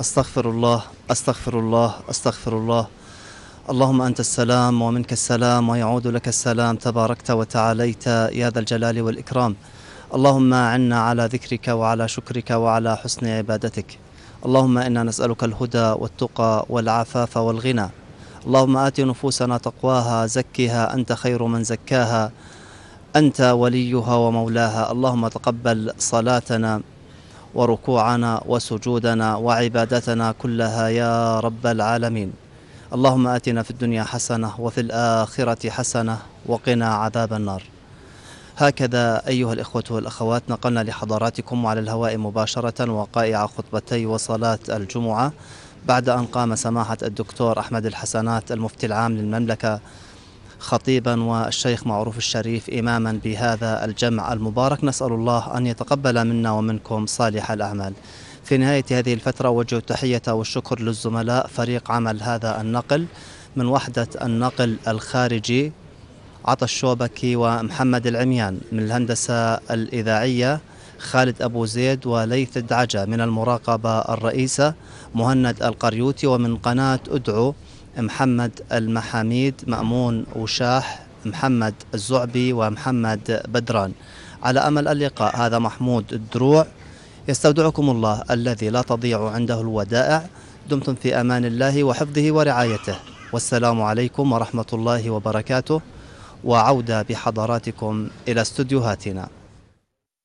أستغفر الله أستغفر الله أستغفر الله. اللهم أنت السلام ومنك السلام ويعود لك السلام، تباركت وتعاليت يا ذا الجلال والإكرام. اللهم أعنا على ذكرك وعلى شكرك وعلى حسن عبادتك. اللهم إنا نسألك الهدى والتقى والعفاف والغنى. اللهم آت نفوسنا تقواها، زكها أنت خير من زكاها، أنت وليها ومولاها. اللهم تقبل صلاتنا وركوعنا وسجودنا وعبادتنا كلها يا رب العالمين. اللهم آتنا في الدنيا حسنة وفي الآخرة حسنة وقنا عذاب النار. هكذا أيها الإخوة والأخوات نقلنا لحضراتكم على الهواء مباشرة وقائع خطبتي وصلاة الجمعة، بعد أن قام سماحة الدكتور أحمد الحسنات المفتي العام للمملكة خطيبا والشيخ معروف الشريف إماما بهذا الجمع المبارك. نسأل الله أن يتقبل منا ومنكم صالح الأعمال. في نهاية هذه الفترة أوجه التحية والشكر للزملاء فريق عمل هذا النقل من وحدة النقل الخارجي عطا الشوبكي ومحمد العميان، من الهندسة الإذاعية خالد أبو زيد وليث الدعجة، من المراقبة الرئيسة مهند القريوتي، ومن قناة أدعو محمد المحاميد، مأمون وشاح، محمد الزعبي ومحمد بدران. على أمل اللقاء، هذا محمود الدروع يستودعكم الله الذي لا تضيع عنده الودائع. دمتم في أمان الله وحفظه ورعايته، والسلام عليكم ورحمة الله وبركاته. وعودة بحضراتكم إلى استوديوهاتنا.